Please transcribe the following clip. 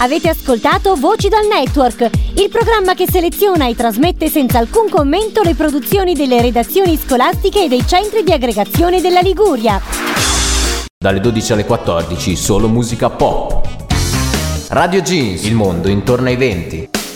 Avete ascoltato Voci dal Network, il programma che seleziona e trasmette senza alcun commento le produzioni delle redazioni scolastiche e dei centri di aggregazione della Liguria. Dalle 12 alle 14 solo musica pop. Radio Jeans, il mondo intorno ai 20.